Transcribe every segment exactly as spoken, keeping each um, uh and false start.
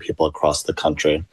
people across the country.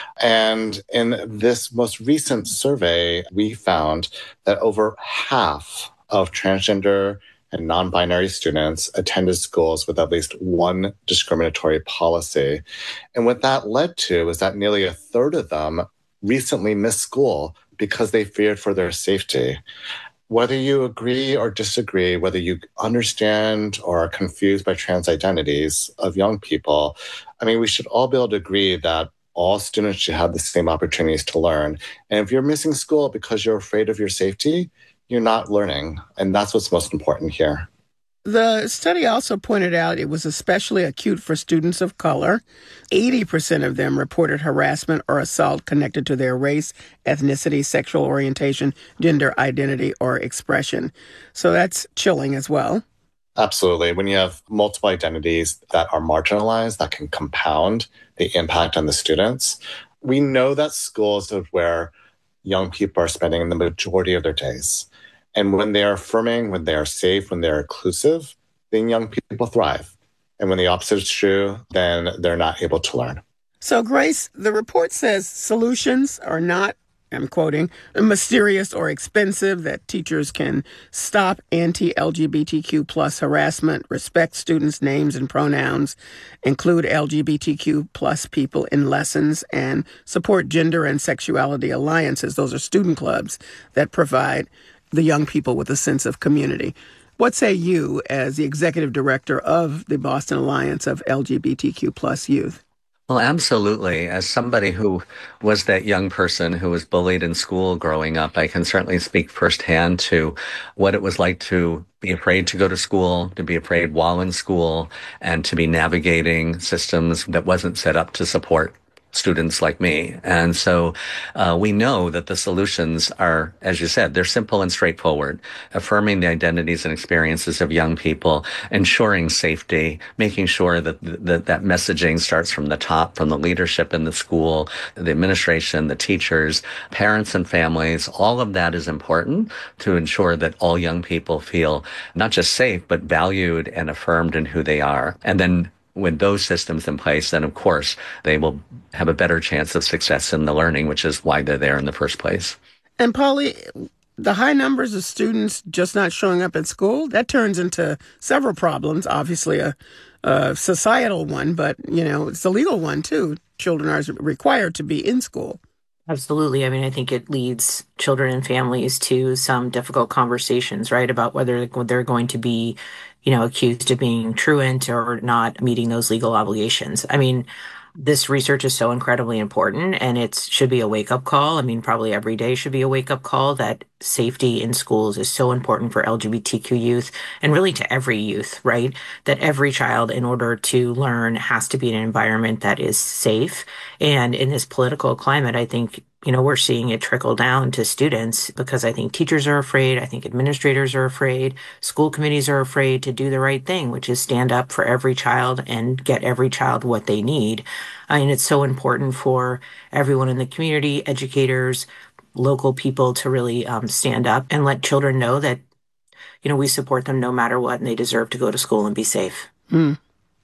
And in this most recent survey, we found that over half of transgender and non-binary students attended schools with at least one discriminatory policy. And what that led to is that nearly a third of them recently missed school because they feared for their safety. Whether you agree or disagree, whether you understand or are confused by trans identities of young people, I mean, we should all be able to agree that all students should have the same opportunities to learn. And if you're missing school because you're afraid of your safety, you're not learning. And that's what's most important here. The study also pointed out it was especially acute for students of color. eighty percent of them reported harassment or assault connected to their race, ethnicity, sexual orientation, gender identity, or expression. So that's chilling as well. Absolutely. When you have multiple identities that are marginalized, that can compound the impact on the students. We know that schools are where young people are spending the majority of their days. And when they are affirming, when they are safe, when they're inclusive, then young people thrive. And when the opposite is true, then they're not able to learn. So, Grace, the report says solutions are not, I'm quoting, mysterious or expensive, that teachers can stop anti-L G B T Q plus harassment, respect students' names and pronouns, include L G B T Q plus people in lessons, and support gender and sexuality alliances. Those are student clubs that provide the young people with a sense of community. What say you as the executive director of the Boston Alliance of L G B T Q plus youth? Well, absolutely. As somebody who was that young person who was bullied in school growing up, I can certainly speak firsthand to what it was like to be afraid to go to school, to be afraid while in school, and to be navigating systems that wasn't set up to support students like me. And so uh, we know that the solutions are, as you said, they're simple and straightforward. Affirming the identities and experiences of young people, ensuring safety, making sure that that, that messaging starts from the top, from the leadership in the school, the administration, the teachers, parents and families. All of that is important to ensure that all young people feel not just safe, but valued and affirmed in who they are. And then with those systems in place, then of course they will have a better chance of success in the learning, which is why they're there in the first place. And Polly, the high numbers of students just not showing up at school, that turns into several problems. Obviously a, a societal one, but you know, it's a legal one too. Children are required to be in school. Absolutely. I mean, I think it leads children and families to some difficult conversations, right, about whether they're going to be, you know, accused of being truant or not meeting those legal obligations. I mean, this research is so incredibly important, and it should be a wake-up call. I mean, probably every day should be a wake-up call that safety in schools is so important for L G B T Q youth, and really to every youth, right? That every child, in order to learn, has to be in an environment that is safe. And in this political climate, I think, you know, we're seeing it trickle down to students because I think teachers are afraid. I think administrators are afraid. School committees are afraid to do the right thing, which is stand up for every child and get every child what they need. I mean, it's so important for everyone in the community, educators, local people to really um, stand up and let children know that, you know, we support them no matter what, and they deserve to go to school and be safe. Mm.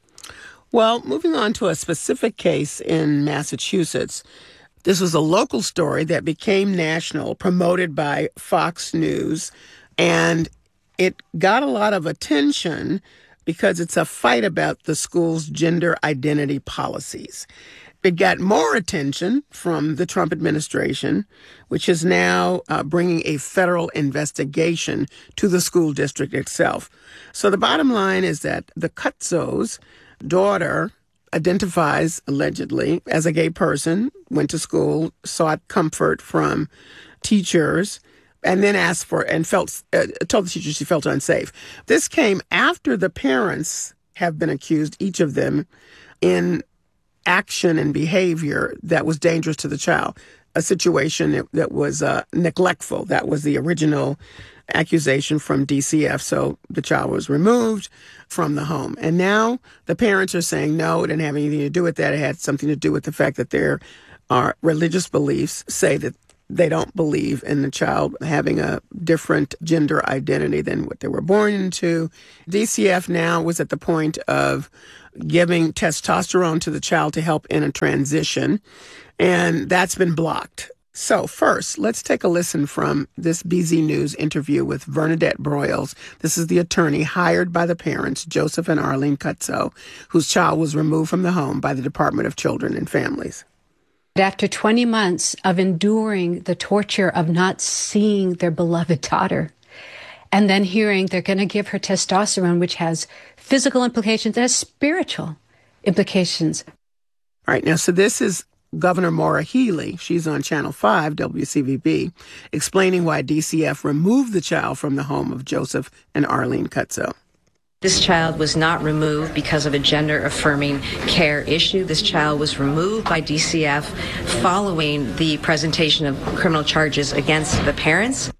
Well, moving on to a specific case in Massachusetts. This was a local story that became national, promoted by Fox News, and it got a lot of attention because it's a fight about the school's gender identity policies. It got more attention from the Trump administration, which is now uh, bringing a federal investigation to the school district itself. So the bottom line is that the Cutzos' daughter identifies allegedly as a gay person, went to school, sought comfort from teachers, and then asked for and felt uh, told the teacher she felt unsafe. This came after the parents have been accused, each of them, in action and behavior that was dangerous to the child, a situation that, that was uh, neglectful. That was the original accusation from D C F. So the child was removed from the home. And now the parents are saying, no, it didn't have anything to do with that. It had something to do with the fact that their uh, religious beliefs say that they don't believe in the child having a different gender identity than what they were born into. D C F now was at the point of giving testosterone to the child to help in a transition, and that's been blocked. So first, let's take a listen from this B Z News interview with Vernadette Broyles. This is the attorney hired by the parents, Joseph and Arlene Kutzo, whose child was removed from the home by the Department of Children and Families. After twenty months of enduring the torture of not seeing their beloved daughter, and then hearing they're going to give her testosterone, which has physical implications and has spiritual implications. All right, now, so this is Governor Maura Healey. She's on Channel five, W C V B, explaining why D C F removed the child from the home of Joseph and Arlene Kutzo. This child was not removed because of a gender-affirming care issue. This child was removed by D C F following the presentation of criminal charges against the parents.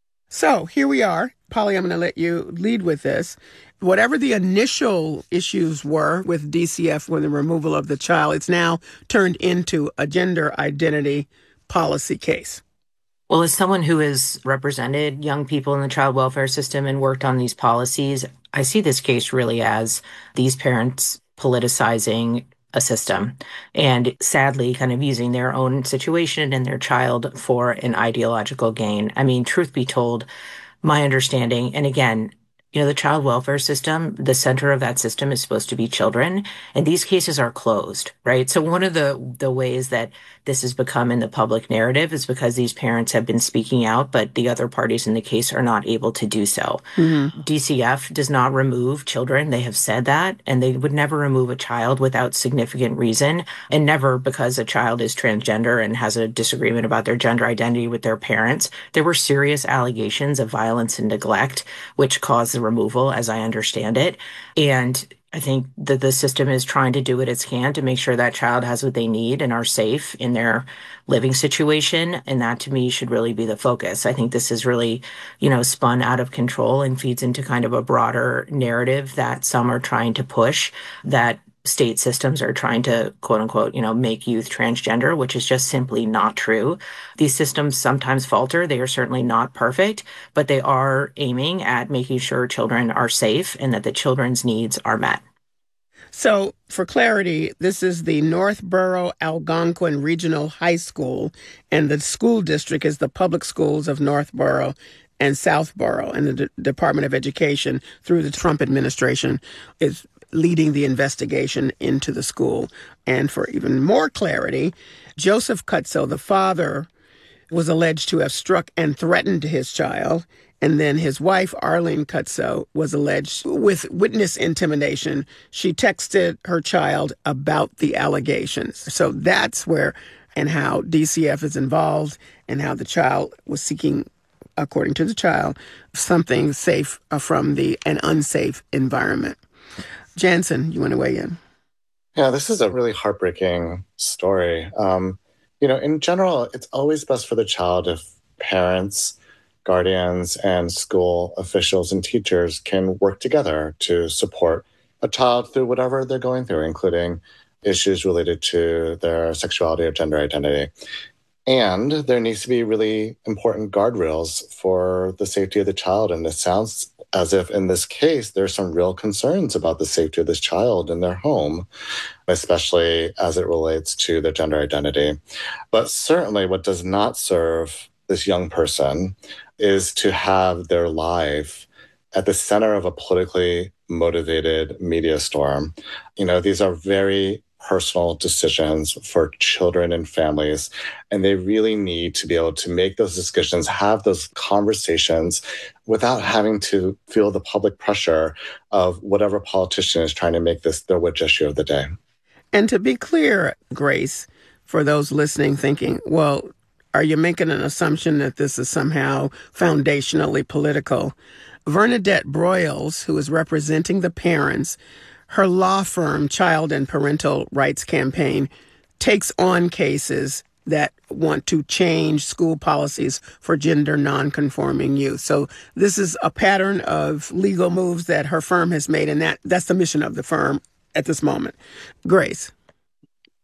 So here we are. Polly, I'm going to let you lead with this. Whatever the initial issues were with D C F with the removal of the child, it's now turned into a gender identity policy case. Well, as someone who has represented young people in the child welfare system and worked on these policies, I see this case really as these parents politicizing a system and sadly kind of using their own situation and their child for an ideological gain. I mean, truth be told, my understanding, and again, you know, the child welfare system, the center of that system is supposed to be children, and these cases are closed, right? So one of the the ways that this has become in the public narrative is because these parents have been speaking out, but the other parties in the case are not able to do so. Mm-hmm. D C F does not remove children. They have said that, and they would never remove a child without significant reason, and never because a child is transgender and has a disagreement about their gender identity with their parents. There were serious allegations of violence and neglect, which caused the removal, as I understand it. And I think that the system is trying to do what it can to make sure that child has what they need and are safe in their living situation. And that, to me, should really be the focus. I think this is really, you know, spun out of control and feeds into kind of a broader narrative that some are trying to push, that state systems are trying to, quote unquote, you know, make youth transgender, which is just simply not true. These systems sometimes falter. They are certainly not perfect, but they are aiming at making sure children are safe and that the children's needs are met. So, for clarity, this is the Northborough Algonquin Regional High School, and the school district is the public schools of Northborough and Southborough, and the D- Department of Education, through the Trump administration, is leading the investigation into the school. And for even more clarity, Joseph Kutzo, the father, was alleged to have struck and threatened his child. And then his wife, Arlene Kutzo, was alleged with witness intimidation. She texted her child about the allegations. So that's where and how D C F is involved and how the child was seeking, according to the child, something safe from the an unsafe environment. Jansen, you want to weigh in? Yeah, this is a really heartbreaking story. Um, you know, in general, it's always best for the child if parents, guardians, and school officials and teachers can work together to support a child through whatever they're going through, including issues related to their sexuality or gender identity. And there needs to be really important guardrails for the safety of the child. And it sounds as if in this case, there's some real concerns about the safety of this child in their home, especially as it relates to their gender identity. But certainly what does not serve this young person is to have their life at the center of a politically motivated media storm. You know, these are very personal decisions for children and families, and they really need to be able to make those decisions, have those conversations without having to feel the public pressure of whatever politician is trying to make this their which issue of the day. And to be clear, Grace, for those listening thinking, well, are you making an assumption that this is somehow foundationally political? Vernadette Broyles, who is representing the parents, her law firm, Child and Parental Rights Campaign, takes on cases that want to change school policies for gender nonconforming youth. So this is a pattern of legal moves that her firm has made, and that, that's the mission of the firm at this moment. Grace. Well,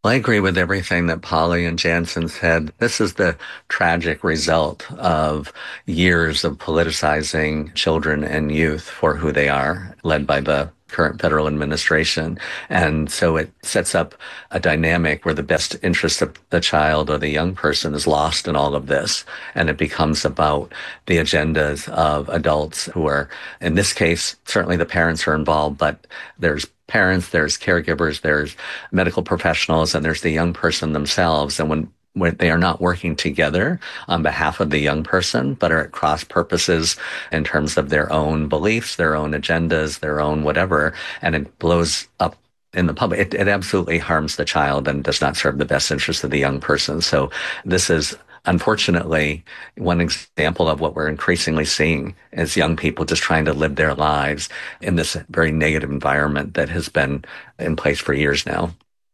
Well, I agree with everything that Polly and Jansen said. This is the tragic result of years of politicizing children and youth for who they are, led by the current federal administration. And so it sets up a dynamic where the best interest of the child or the young person is lost in all of this. And it becomes about the agendas of adults who are, in this case, certainly the parents are involved, but there's parents, there's caregivers, there's medical professionals, and there's the young person themselves. And when where they are not working together on behalf of the young person, but are at cross purposes in terms of their own beliefs, their own agendas, their own whatever, and it blows up in the public. It, it absolutely harms the child and does not serve the best interest of the young person. So this is unfortunately one example of what we're increasingly seeing as young people just trying to live their lives in this very negative environment that has been in place for years now.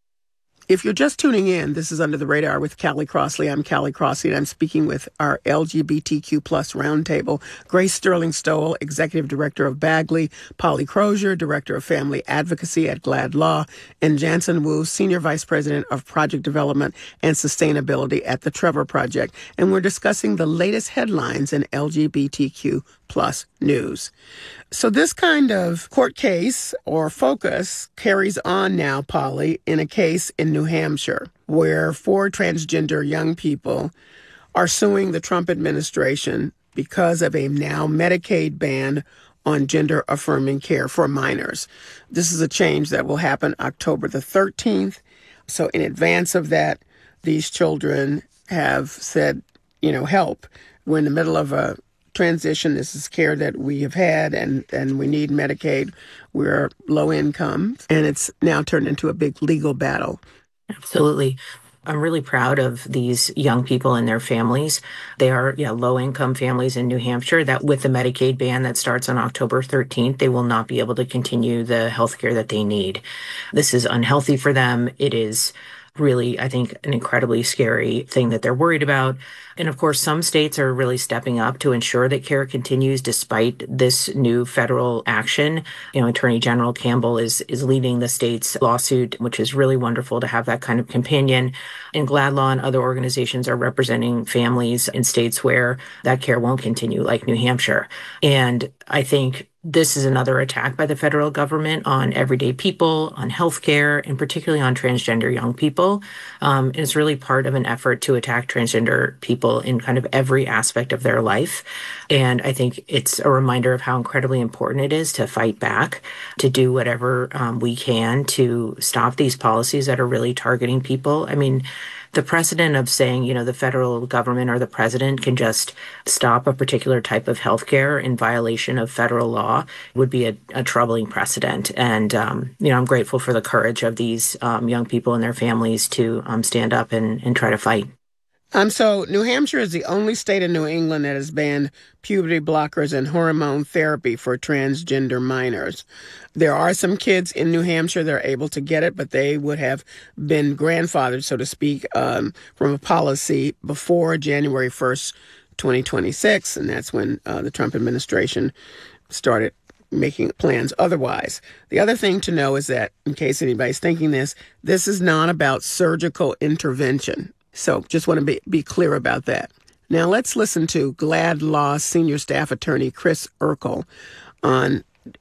If you're just tuning in, this is Under the Radar with Callie Crossley. I'm Callie Crossley, and I'm speaking with our L G B T Q plus roundtable. Grace Sterling Stowell, Executive Director of Bagley, Polly Crozier, Director of Family Advocacy at GLAAD Law, and Jansen Wu, Senior Vice President of Project Development and Sustainability at the Trevor Project. And we're discussing the latest headlines in L G B T Q plus news. So this kind of court case or focus carries on now, Polly, in a case in New Hampshire where four transgender young people are suing the Trump administration because of a now Medicaid ban on gender-affirming care for minors. This is a change that will happen October the thirteenth. So in advance of that, these children have said, you know, help. We're in the middle of a transition. This is care that we have had, and, and we need Medicaid. We're low income, and it's now turned into a big legal battle. Absolutely. I'm really proud of these young people and their families. They are yeah, low-income families in New Hampshire that with the Medicaid ban that starts on October thirteenth, they will not be able to continue the health care that they need. This is unhealthy for them. It is really, I think, an incredibly scary thing that they're worried about. And of course, some states are really stepping up to ensure that care continues despite this new federal action. You know, Attorney General Campbell is is leading the state's lawsuit, which is really wonderful to have that kind of companion. And GLAAD Law and other organizations are representing families in states where that care won't continue, like New Hampshire. And I think this is another attack by the federal government on everyday people, on healthcare, and particularly on transgender young people. Um, and it's really part of an effort to attack transgender people in kind of every aspect of their life. And I think it's a reminder of how incredibly important it is to fight back, to do whatever um, we can to stop these policies that are really targeting people. I mean, the precedent of saying, you know, the federal government or the president can just stop a particular type of healthcare in violation of federal law would be a, a troubling precedent. And, um, you know, I'm grateful for the courage of these um, young people and their families to um, stand up and, and try to fight. Um, so New Hampshire is the only state in New England that has banned puberty blockers and hormone therapy for transgender minors. There are some kids in New Hampshire that are able to get it, but they would have been grandfathered, so to speak, um, from a policy before January first, twenty twenty-six, and that's when uh, the Trump administration started making plans otherwise. The other thing to know is that, in case anybody's thinking this, this is not about surgical intervention. So just want to be, be clear about that. Now let's listen to GLAAD Law Senior Staff Attorney Chris Urkel on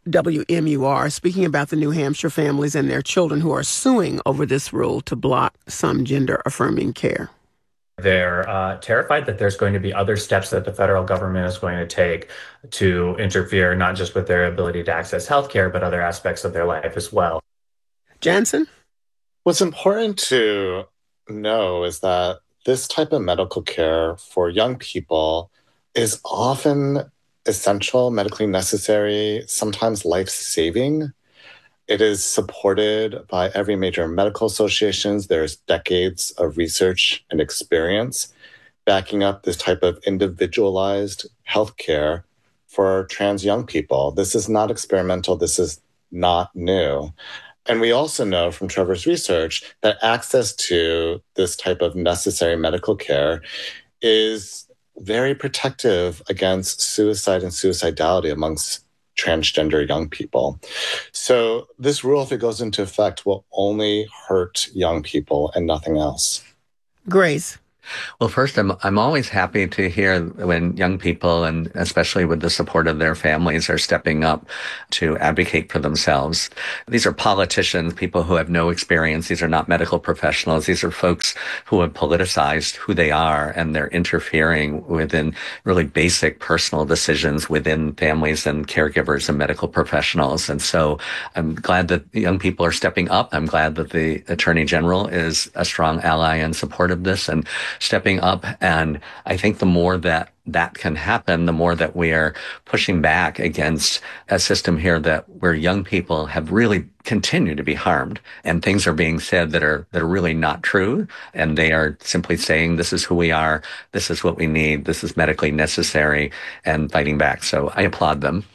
W M U R speaking about the New Hampshire families and their children who are suing over this rule to block some gender-affirming care. They're uh, terrified that there's going to be other steps that the federal government is going to take to interfere, not just with their ability to access health care, but other aspects of their life as well. Jansen? What's important to know is that this type of medical care for young people is often essential, medically necessary, sometimes life-saving. It is supported by every major medical associations. There's decades of research and experience backing up this type of individualized healthcare for trans young people. This is not experimental. This is not new. And we also know from Trevor's research that access to this type of necessary medical care is very protective against suicide and suicidality amongst transgender young people. So this rule, if it goes into effect, will only hurt young people and nothing else. Grace. Well, first, I'm I'm always happy to hear when young people, and especially with the support of their families, are stepping up to advocate for themselves. These are politicians, people who have no experience. These are not medical professionals. These are folks who have politicized who they are, and they're interfering within really basic personal decisions within families and caregivers and medical professionals. And so I'm glad that young people are stepping up. I'm glad that the Attorney General is a strong ally in support of this and stepping up. And I think the more that that can happen, the more that we are pushing back against a system here that where young people have really continued to be harmed and things are being said that are that are really not true. And they are simply saying, this is who we are. This is what we need. This is medically necessary, and fighting back. So I applaud them.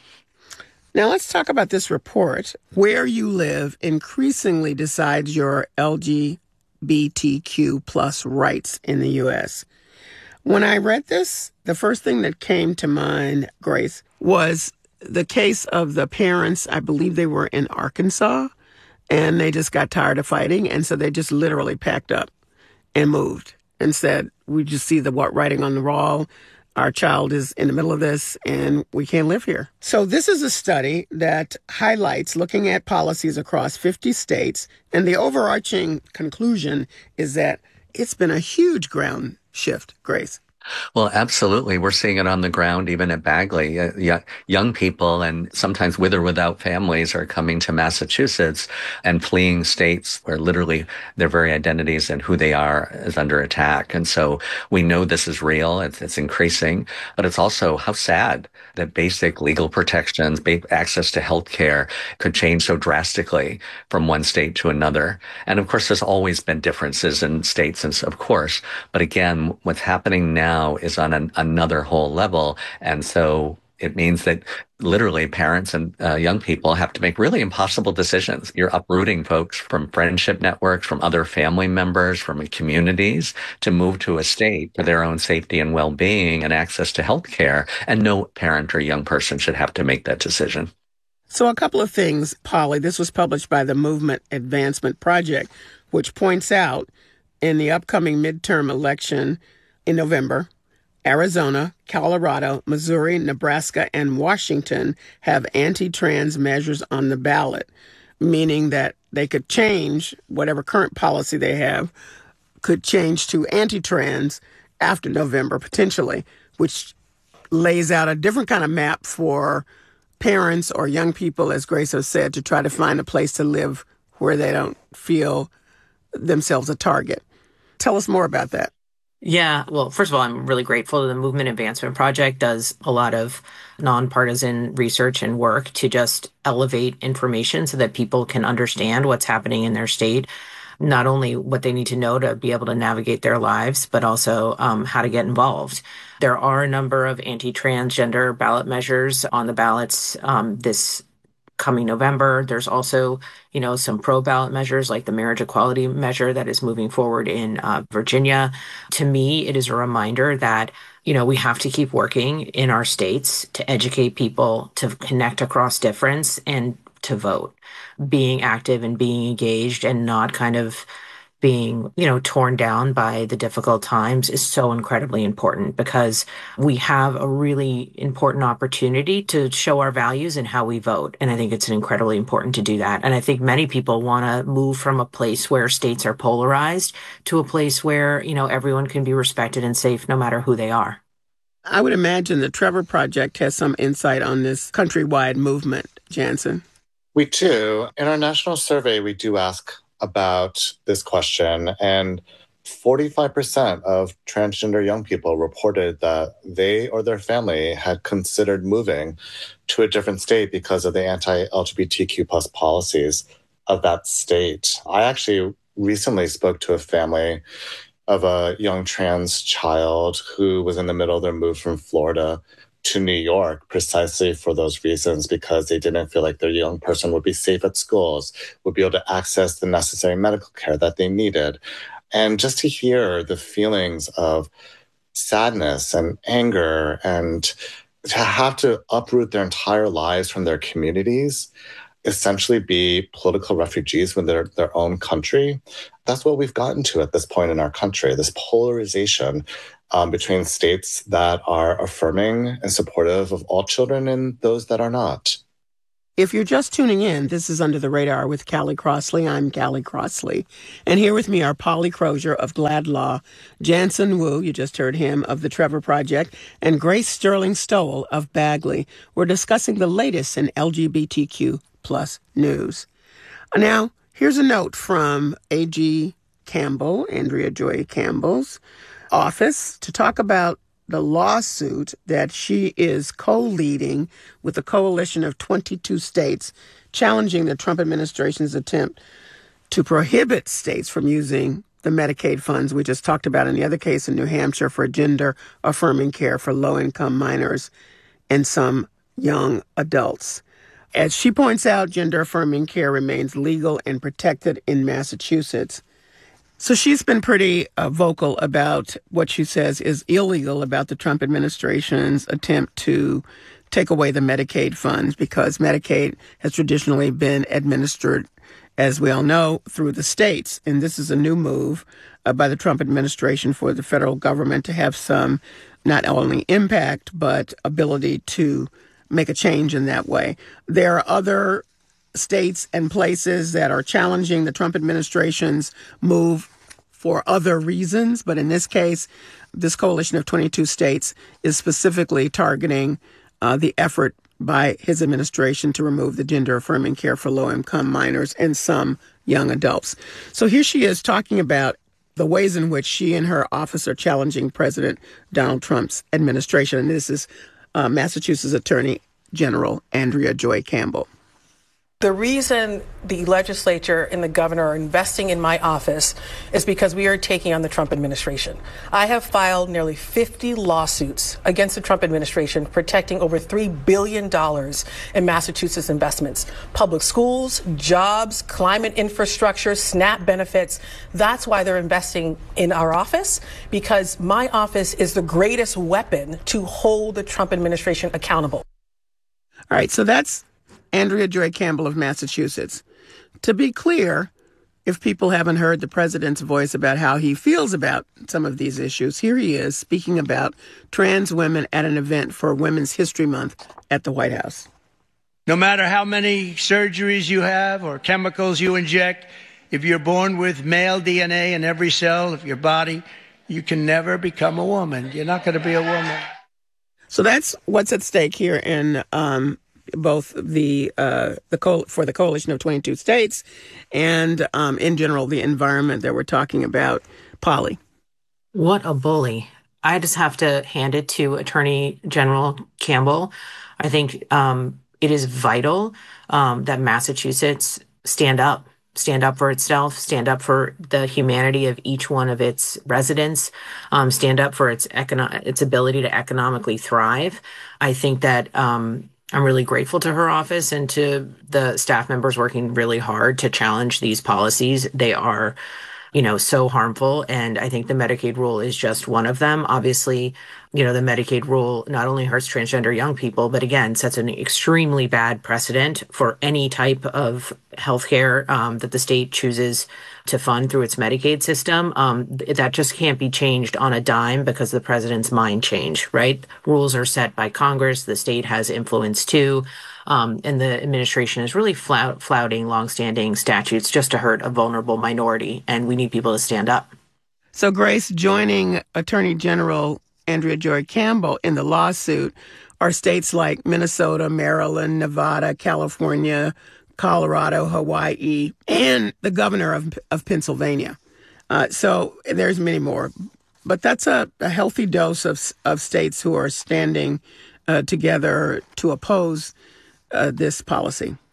Now let's talk about this report. Where you live increasingly decides your L G B T Q plus rights in the U S. When I read this, the first thing that came to mind, Grace, was the case of the parents. I believe they were in Arkansas, and they just got tired of fighting, and so they just literally packed up and moved and said, we just see the what writing on the wall. Our child is in the middle of this, and we can't live here. So this is a study that highlights looking at policies across fifty states, and the overarching conclusion is that it's been a huge ground shift, Grace. Well, absolutely. We're seeing it on the ground, even at Bagley. Uh, young people, and sometimes with or without families, are coming to Massachusetts and fleeing states where literally their very identities and who they are is under attack. And so we know this is real. It's, it's increasing, but it's also how sad that basic legal protections, access to health care could change so drastically from one state to another. And of course, there's always been differences in states, and of course, but again, what's happening now is on an, another whole level. And so it means that literally parents and uh, young people have to make really impossible decisions. You're uprooting folks from friendship networks, from other family members, from communities to move to a state for their own safety and well-being and access to health care. And no parent or young person should have to make that decision. So a couple of things, Polly. This was published by the Movement Advancement Project, which points out in the upcoming midterm election in November, Arizona, Colorado, Missouri, Nebraska, and Washington have anti-trans measures on the ballot, meaning that they could change whatever current policy they have, could change to anti-trans after November, potentially, which lays out a different kind of map for parents or young people, as Grace has said, to try to find a place to live where they don't feel themselves a target. Tell us more about that. Yeah, well, first of all, I'm really grateful. The Movement Advancement Project does a lot of nonpartisan research and work to just elevate information so that people can understand what's happening in their state, not only what they need to know to be able to navigate their lives, but also um, how to get involved. There are a number of anti-transgender ballot measures on the ballots um, this coming November. There's also, you know, some pro-ballot measures like the marriage equality measure that is moving forward in uh, Virginia. To me, it is a reminder that, you know, we have to keep working in our states to educate people, to connect across difference, and to vote. Being active and being engaged and not kind of being, you know, torn down by the difficult times is so incredibly important, because we have a really important opportunity to show our values and how we vote. And I think it's incredibly important to do that. And I think many people want to move from a place where states are polarized to a place where, you know, everyone can be respected and safe no matter who they are. I would imagine the Trevor Project has some insight on this countrywide movement, Jansen. We do. In our national survey, we do ask about this question, and forty-five percent of transgender young people reported that they or their family had considered moving to a different state because of the anti-L G B T Q plus policies of that state. I actually recently spoke to a family of a young trans child who was in the middle of their move from Florida to New York precisely for those reasons, because they didn't feel like their young person would be safe at schools, would be able to access the necessary medical care that they needed. And just to hear the feelings of sadness and anger and to have to uproot their entire lives from their communities, essentially be political refugees within their, their own country. That's what we've gotten to at this point in our country, this polarization um, between states that are affirming and supportive of all children and those that are not. If you're just tuning in, this is Under the Radar with Callie Crossley. I'm Callie Crossley. And here with me are Polly Crozier of GLAAD Law, Jansen Wu, you just heard him, of the Trevor Project, and Grace Sterling Stowell of Bagley. We're discussing the latest in L G B T Q plus news. Now, here's a note from A G Campbell, Andrea Joy Campbell's office, to talk about the lawsuit that she is co-leading with a coalition of twenty-two states challenging the Trump administration's attempt to prohibit states from using the Medicaid funds we just talked about in the other case in New Hampshire for gender-affirming care for low-income minors and some young adults. As she points out, gender-affirming care remains legal and protected in Massachusetts. So she's been pretty uh, vocal about what she says is illegal about the Trump administration's attempt to take away the Medicaid funds, because Medicaid has traditionally been administered, as we all know, through the states. And this is a new move uh, by the Trump administration for the federal government to have some not only impact, but ability to make a change in that way. There are other states and places that are challenging the Trump administration's move for other reasons. But in this case, this coalition of twenty-two states is specifically targeting uh, the effort by his administration to remove the gender-affirming care for low-income minors and some young adults. So here she is talking about the ways in which she and her office are challenging President Donald Trump's administration. And this is uh, Massachusetts Attorney General Andrea Joy Campbell. The reason the legislature and the governor are investing in my office is because we are taking on the Trump administration. I have filed nearly fifty lawsuits against the Trump administration protecting over three billion dollars in Massachusetts investments, public schools, jobs, climate infrastructure, SNAP benefits. That's why they're investing in our office, because my office is the greatest weapon to hold the Trump administration accountable. All right, so that's Andrea Joy Campbell of Massachusetts. To be clear, if people haven't heard the president's voice about how he feels about some of these issues, here he is speaking about trans women at an event for Women's History Month at the White House. No matter how many surgeries you have or chemicals you inject, if you're born with male D N A in every cell of your body, you can never become a woman. You're not going to be a woman. So that's what's at stake here in um, both the uh, the co- for the coalition of twenty-two states and um, in general the environment that we're talking about. Polly. What a bully. I just have to hand it to Attorney General Campbell. I think um, it is vital um, that Massachusetts stand up. Stand up for itself, stand up for the humanity of each one of its residents, um, stand up for its econo- its ability to economically thrive. I think that um, I'm really grateful to her office and to the staff members working really hard to challenge these policies. They are, you know, so harmful. And I think the Medicaid rule is just one of them. Obviously, you know, the Medicaid rule not only hurts transgender young people, but again, sets an extremely bad precedent for any type of healthcare um, that the state chooses to fund through its Medicaid system. Um, that just can't be changed on a dime because the president's mind changed, right? Rules are set by Congress. The state has influence too. Um, and the administration is really flout- flouting longstanding statutes just to hurt a vulnerable minority. And we need people to stand up. So, Grace, joining Attorney General Andrea Joy Campbell in the lawsuit are states like Minnesota, Maryland, Nevada, California, Colorado, Hawaii, and the governor of, of Pennsylvania. Uh, so there's many more. But that's a, a healthy dose of, of states who are standing uh, together to oppose uh, this policy.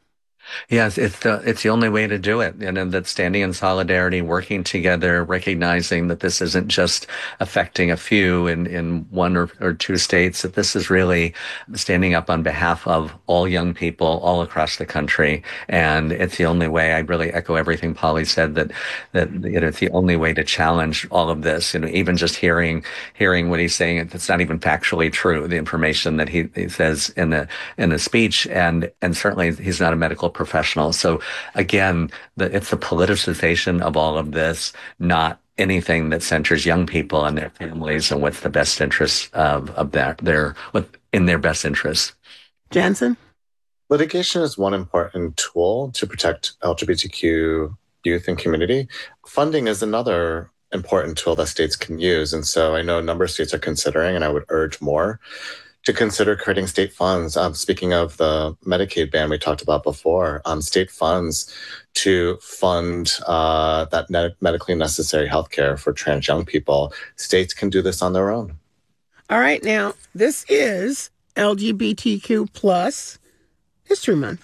Yes, it's the it's the only way to do it, and, and that standing in solidarity, working together, recognizing that this isn't just affecting a few in, in one or, or two states, that this is really standing up on behalf of all young people all across the country. And it's the only way. I really echo everything Polly said, that that you know, it's the only way to challenge all of this. You know, even just hearing hearing what he's saying, it's not even factually true, the information that he, he says in the in the speech, and and certainly he's not a medical professional. So again, the, it's the politicization of all of this, not anything that centers young people and their families and what's the best interests of, of their, their, what in their best interests. Jansen? Litigation is one important tool to protect L G B T Q youth and community. Funding is another important tool that states can use. And so I know a number of states are considering, and I would urge more to consider creating state funds. Um, speaking of the Medicaid ban we talked about before, um, state funds to fund uh, that ne- medically necessary healthcare for trans young people. States can do this on their own. All right, now, this is L G B T Q plus History Month.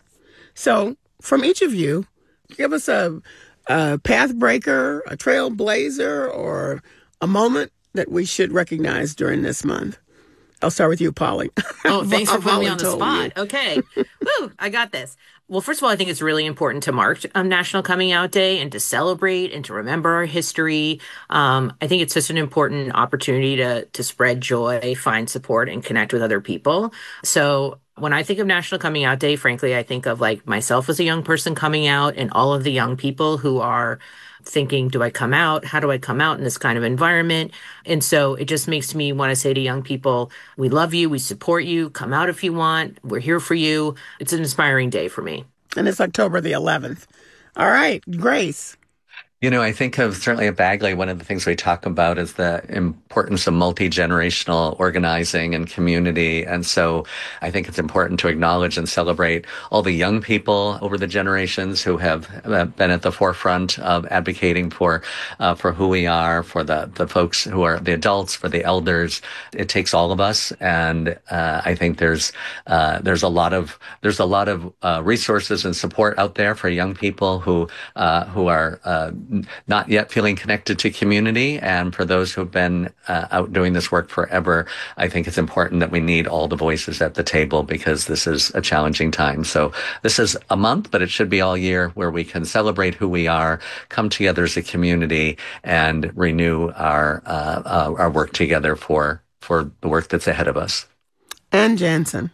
So from each of you, give us a, a path breaker, a trailblazer, or a moment that we should recognize during this month. I'll start with you, Polly. Oh, thanks for putting me on the spot. You. Okay. Woo, I got this. Well, first of all, I think it's really important to mark um, National Coming Out Day and to celebrate and to remember our history. Um, I think it's just an important opportunity to to spread joy, find support, and connect with other people. So when I think of National Coming Out Day, frankly, I think of like myself as a young person coming out and all of the young people who are thinking, do I come out? How do I come out in this kind of environment? And so it just makes me want to say to young people, we love you. We support you. Come out if you want. We're here for you. It's an inspiring day for me. And it's October the eleventh. All right, Grace. You know, I think of certainly at Bagley, one of the things we talk about is the importance of multi-generational organizing and community. And so I think it's important to acknowledge and celebrate all the young people over the generations who have been at the forefront of advocating for uh, for who we are, for the, the folks who are the adults, for the elders. It takes all of us. And uh, I think there's uh, there's a lot of there's a lot of uh, resources and support out there for young people who uh, who are uh, not yet feeling connected to community. And for those who've been uh, out doing this work forever, I think it's important that we need all the voices at the table because this is a challenging time. So this is a month, but it should be all year where we can celebrate who we are, come together as a community, and renew our uh, uh, our work together for for the work that's ahead of us. And Jansen.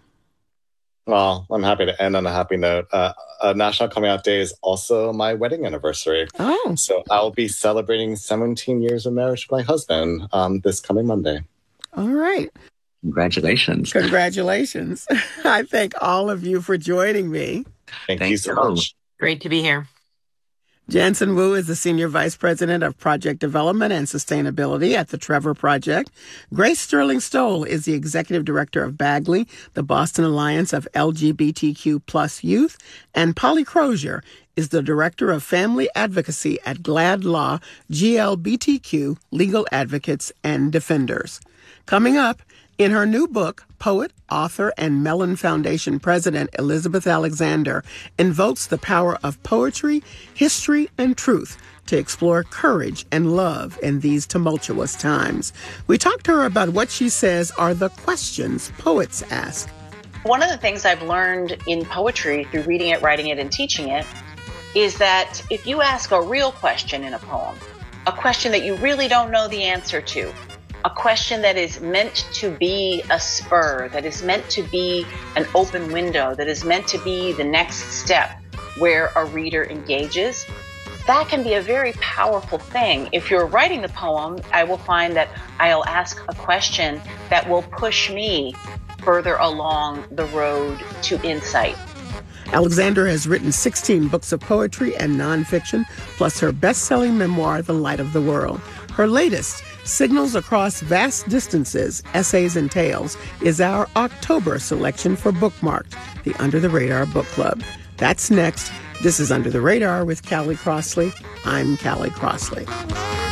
Well, I'm happy to end on a happy note. Uh, uh, National Coming Out Day is also my wedding anniversary. Oh. So I'll be celebrating seventeen years of marriage with my husband um, this coming Monday. All right. Congratulations. Congratulations. I thank all of you for joining me. Thank, Thank you so you. much. Great to be here. Jansen Wu is the Senior Vice President of Project Development and Sustainability at the Trevor Project. Grace Sterling Stoll is the Executive Director of Bagley, the Boston Alliance of L G B T Q plus Youth. And Polly Crozier is the Director of Family Advocacy at GLAD Law, G L B T Q Legal Advocates and Defenders. Coming up, in her new book, poet, author, and Mellon Foundation president Elizabeth Alexander invokes the power of poetry, history, and truth to explore courage and love in these tumultuous times. We talked to her about what she says are the questions poets ask. One of the things I've learned in poetry through reading it, writing it, and teaching it is that if you ask a real question in a poem, a question that you really don't know the answer to, a question that is meant to be a spur, that is meant to be an open window, that is meant to be the next step where a reader engages, that can be a very powerful thing. If you're writing the poem, I will find that I'll ask a question that will push me further along the road to insight. Alexander has written sixteen books of poetry and nonfiction, plus her best-selling memoir, The Light of the World. Her latest, Signals Across Vast Distances, Essays and Tales, is our October selection for Bookmarked, the Under the Radar Book Club. That's next. This is Under the Radar with Callie Crossley. I'm Callie Crossley.